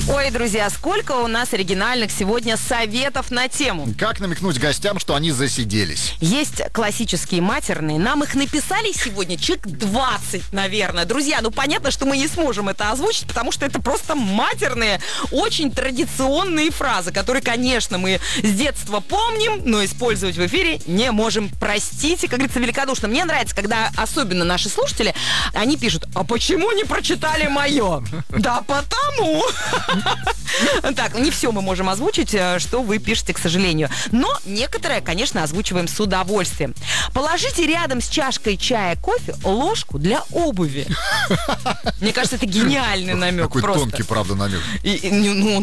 Ой, друзья, сколько у нас оригинальных сегодня советов на тему. Как намекнуть гостям, что они засиделись? Есть классические матерные. Нам их написали сегодня человек 20, наверное. Друзья, ну понятно, что мы не сможем это озвучить, потому что это просто матерные, очень традиционные фразы, которые, конечно, мы с детства помним, но использовать в эфире не можем. Простите, как говорится, великодушно. Мне нравится, когда особенно наши слушатели, они пишут: а почему не прочитали мое? Да потому... Так, не все мы можем озвучить, что вы пишете, к сожалению. Но некоторые, конечно, озвучиваем с удовольствием. Положите рядом с чашкой чая, кофе ложку для обуви. Мне кажется, это гениальный намек. Какой просто тонкий, правда, намек. Ну,